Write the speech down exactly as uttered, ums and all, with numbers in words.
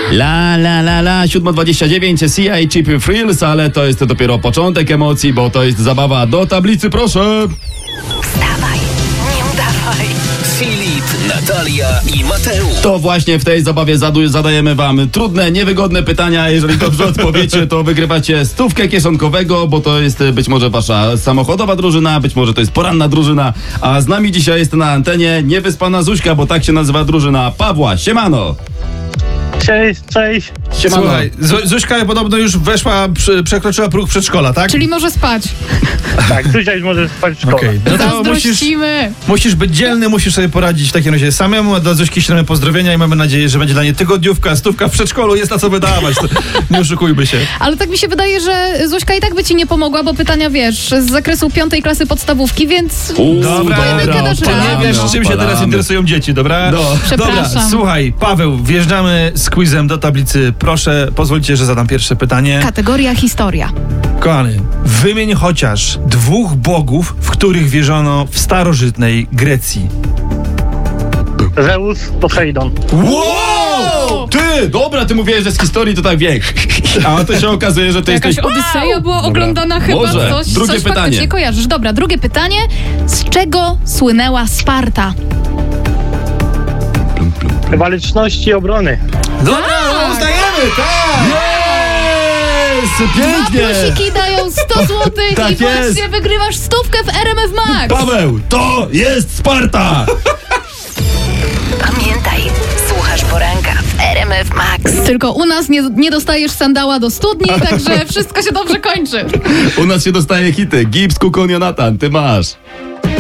La la la la, siódma dwadzieścia dziewięć, C I Cheap Thrills, ale to jest dopiero początek emocji, bo to jest zabawa. Do tablicy, proszę! Wstawaj, nie udawaj. Filip, Natalia i Mateusz. To właśnie w tej zabawie zadu- zadajemy wam trudne, niewygodne pytania. Jeżeli dobrze odpowiecie, to wygrywacie stówkę kieszonkowego, bo to jest być może wasza samochodowa drużyna, być może to jest poranna drużyna, a z nami dzisiaj jest na antenie niewyspana Zuśka, bo tak się nazywa drużyna Pawła. Siemano! Cześć, cześć. Siemano. Słuchaj, Zu- Zuśka podobno już weszła, przy, przekroczyła próg przedszkola, tak? Czyli może spać. Tak, Zuzia już może spać w szkole. Okej, no to musisz, Zazdrościmy. musisz być dzielny, musisz sobie poradzić w takim razie samemu. Dla Zuśki ślemy pozdrowienia i mamy nadzieję, że będzie dla niej tygodniówka, stówka w przedszkolu, jest na co wydawać. To nie oszukujmy się. Ale tak mi się wydaje, że Zuśka i tak by ci nie pomogła, bo pytania, wiesz, z zakresu piątej klasy podstawówki, więc... Uuu, Dobra, Dwójkę dasz to radę. nie wiesz, czym się teraz Odpalamy. interesują dzieci, dobra? No. Dobra, Przepraszam. słuchaj, Paweł, wjeżdżamy z quizem do tablicy. Proszę, pozwólcie, że zadam pierwsze pytanie. Kategoria historia. Kochany, wymień chociaż dwóch bogów, w których wierzono w starożytnej Grecji. Zeus, Posejdon. Wow! Ty, dobra, ty mówiłeś, że z historii to tak wie. A to się okazuje, że ty Jakaś jesteś... Odyseja była oglądana chyba, Może. coś, Drugie coś pytanie. faktycznie kojarzysz. Dobra, drugie pytanie. Z czego słynęła Sparta? Waleczności i obrony. Dobra, no, uznajemy, tak! Jest! Dwa Pięknie! plusiki dają sto złotych Tak i właśnie jest. wygrywasz stówkę w R M F Max. Paweł, to jest Sparta! Pamiętaj, słuchasz poranka w R M F Max. Tylko u nas nie, nie dostajesz sandała do studni, także wszystko się dobrze kończy. U nas się dostaje hity. Gibbs, Kukon, Jonathan, ty masz.